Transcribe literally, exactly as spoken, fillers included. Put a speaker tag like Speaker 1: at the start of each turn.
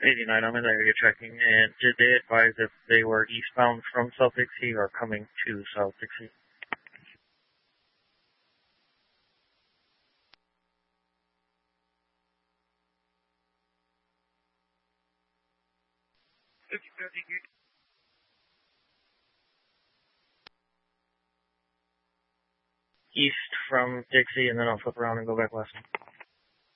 Speaker 1: eighty-nine, I'm in the area checking, and did they advise if they were eastbound from South Dixie or coming to South Dixie? East from Dixie, and then I'll flip around and go back west.